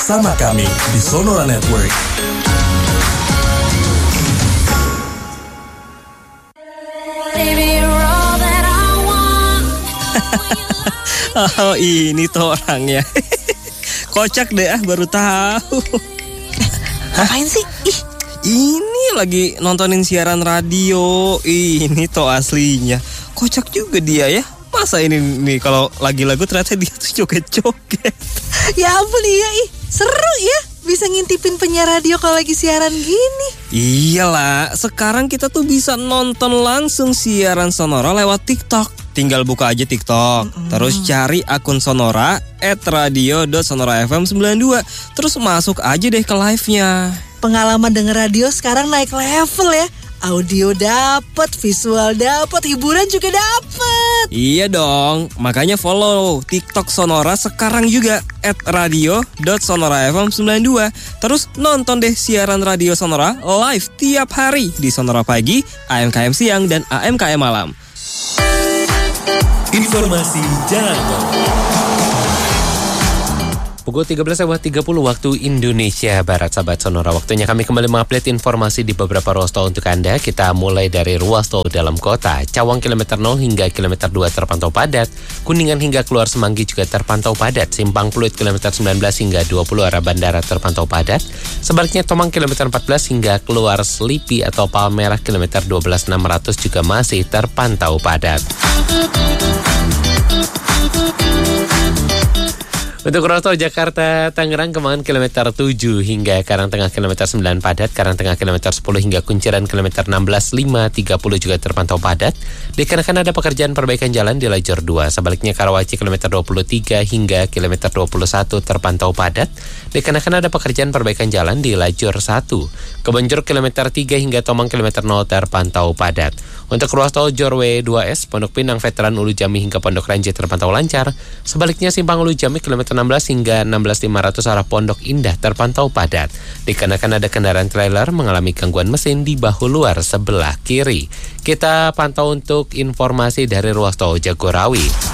bersama kami di Sonora Network. Oh, ini tuh orangnya. Kocak deh, baru tahu. Ngapain sih? Ini lagi nontonin siaran radio. Ini tuh aslinya. Kocak juga dia ya. Masa ini nih kalau lagi lagu ternyata dia tuh joget-joget. Ya ampun iya, seru ya. Bisa ngintipin penyiar radio kalau lagi siaran gini. Iyalah, sekarang kita tuh bisa nonton langsung siaran Sonora lewat TikTok. Tinggal buka aja TikTok, terus cari akun Sonora @radio.sonorafm92. Terus masuk aja deh ke live-nya. Pengalaman denger radio sekarang naik level ya. Audio dapet, visual dapet, hiburan juga dapet. Iya dong, makanya follow TikTok Sonora sekarang juga @radio.sonorafm92. Terus nonton deh siaran radio Sonora live tiap hari di Sonora Pagi, AMKM Siang, dan AMKM Malam. Informasi Jalan Tol. Pukul 13.30 waktu Indonesia Barat, sahabat Sonora. Waktunya kami kembali mengupdate informasi di beberapa ruas tol untuk Anda. Kita mulai dari ruas tol dalam kota. Cawang kilometer 0 hingga kilometer 2 terpantau padat. Kuningan hingga keluar Semanggi juga terpantau padat. Simpang Pluit kilometer 19 hingga 20 arah bandara terpantau padat. Sebaliknya Tomang kilometer 14 hingga keluar Selipi atau Palmerah kilometer 12.600 juga masih terpantau padat. Untuk ruas tol Jakarta Tangerang Kembangan kilometer 7 hingga Karangtengah kilometer 9 padat, Karangtengah kilometer 10 hingga Kunciran kilometer 16.530 juga terpantau padat. Dikarenakan ada pekerjaan perbaikan jalan di lajur 2. Sebaliknya Karawaci kilometer 23 hingga kilometer 21 terpantau padat. Dikarenakan ada pekerjaan perbaikan jalan di lajur 1. Kebonjeruk kilometer 3 hingga Tomang kilometer 0 terpantau padat. Untuk ruas tol Jorwe 2S, Pondok Pinang Veteran Ulu Jami hingga Pondok Ranji terpantau lancar. Sebaliknya Simpang Ulu Jami kilometer 16 hingga 16.500 arah Pondok Indah terpantau padat. Dikarenakan ada kendaraan trailer mengalami gangguan mesin di bahu luar sebelah kiri. Kita pantau untuk informasi dari ruas tol Jagorawi.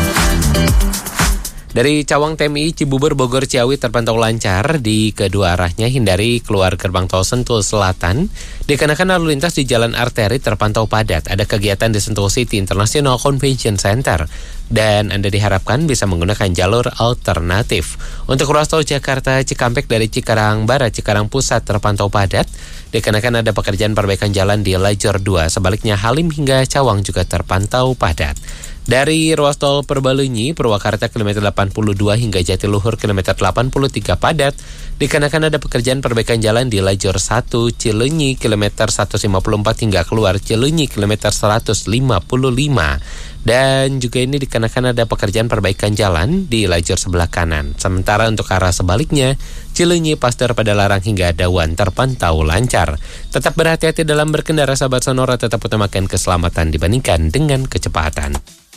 Dari Cawang TMI Cibubur Bogor Ciawi terpantau lancar di kedua arahnya, hindari keluar gerbang tol Sentul Selatan. Dikarenakan lalu lintas di jalan arteri terpantau padat. Ada kegiatan di Sentul City International Convention Center dan Anda diharapkan bisa menggunakan jalur alternatif. Untuk ruas tol Jakarta Cikampek dari Cikarang Barat Cikarang Pusat terpantau padat. Dikarenakan ada pekerjaan perbaikan jalan di lajur 2. Sebaliknya Halim hingga Cawang juga terpantau padat. Dari ruas tol Perbalunyi, Purwakarta kilometer 82 hingga Jatiluhur kilometer 83 padat. Dikarenakan ada pekerjaan perbaikan jalan di lajur 1 Cileunyi kilometer 154 hingga keluar Cileunyi kilometer 155. Dan juga ini dikarenakan ada pekerjaan perbaikan jalan di lajur sebelah kanan. Sementara untuk arah sebaliknya, Cileunyi Pasteur Padalarang hingga Dawan terpantau lancar. Tetap berhati-hati dalam berkendara, sahabat Sonora, tetap utamakan keselamatan dibandingkan dengan kecepatan.